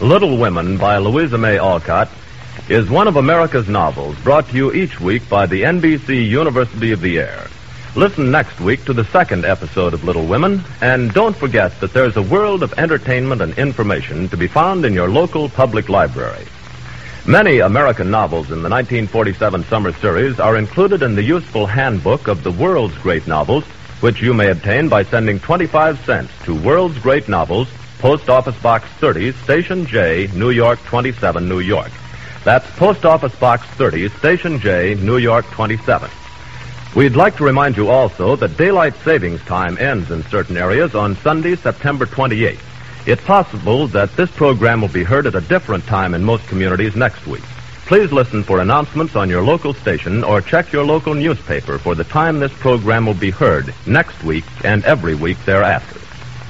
Little Women by Louisa May Alcott is one of America's novels brought to you each week by the NBC University of the Air. Listen next week to the second episode of Little Women, and don't forget that there's a world of entertainment and information to be found in your local public library. Many American novels in the 1947 summer series are included in the useful handbook of the World's Great Novels, which you may obtain by sending 25 cents to World's Great Novels, Post Office Box 30, Station J, New York 27, New York. That's Post Office Box 30, Station J, New York 27. We'd like to remind you also that daylight savings time ends in certain areas on Sunday, September 28th. It's possible that this program will be heard at a different time in most communities next week. Please listen for announcements on your local station or check your local newspaper for the time this program will be heard next week and every week thereafter.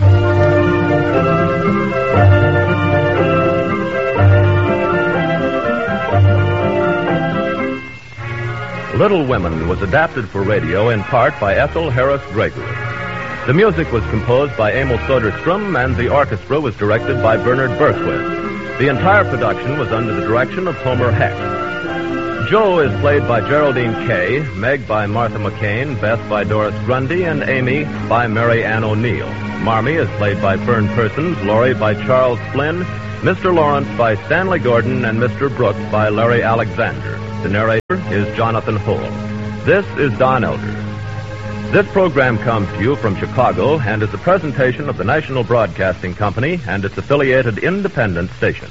Little Women was adapted for radio in part by Ethel Harris Gregory. The music was composed by Emil Soderstrom, and the orchestra was directed by Bernard Berquist. The entire production was under the direction of Homer Heck. Jo is played by Geraldine Kay, Meg by Martha McCain, Beth by Doris Grundy, and Amy by Mary Ann O'Neill. Marmee is played by Fern Persons, Laurie by Charles Flynn, Mr. Lawrence by Stanley Gordon, and Mr. Brooks by Larry Alexander. The narrator is Jonathan Hull. This is Don Elder. This program comes to you from Chicago and is a presentation of the National Broadcasting Company and its affiliated independent stations.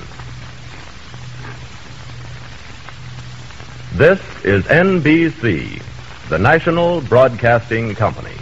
This is NBC, the National Broadcasting Company.